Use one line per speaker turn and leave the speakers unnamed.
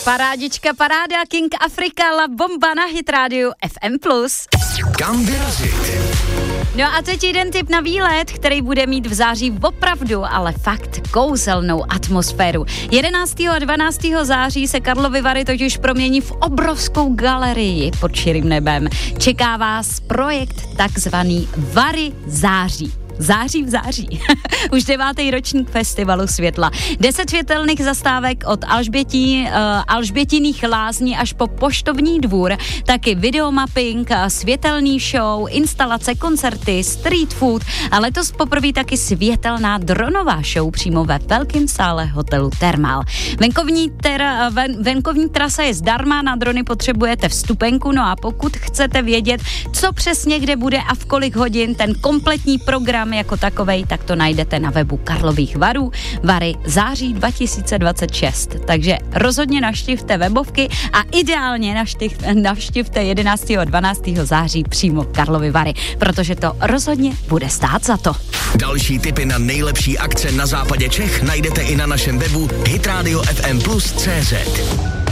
Parádička, paráda, King Afrika, La Bomba na Hit Radio FM+.
Kam vyrazit?
No a teď jeden tip na výlet, který bude mít v září opravdu, ale fakt kouzelnou atmosféru. 11. a 12. září se Karlovy Vary totiž promění v obrovskou galerii pod širým nebem. Čeká vás projekt takzvaný Vary září. Září v září. Už 9. ročník festivalu světla. 10 světelných zastávek od Alžbětiných lázní až po Poštovní dvůr, taky videomapping, světelný show, instalace, koncerty, street food a letos poprvé taky světelná dronová show přímo ve velkém sále hotelu Thermal. Venkovní trasa je zdarma, na drony potřebujete vstupenku, no a pokud chcete vědět, co přesně kde bude a v kolik hodin, ten kompletní program jako takovej, tak to najdete na webu Karlových Varů, Vary září 2026. Takže rozhodně navštivte webovky a ideálně navštivte 11. a 12. září přímo Karlovy Vary, protože to rozhodně bude stát za to.
Další tipy na nejlepší akce na západě Čech najdete i na našem webu hitradio.fm+cz.